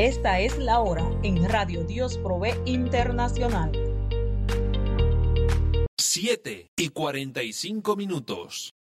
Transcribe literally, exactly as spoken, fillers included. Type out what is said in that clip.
Esta es la hora en Radio Dios Provee Internacional. siete y cuarenta y cinco minutos.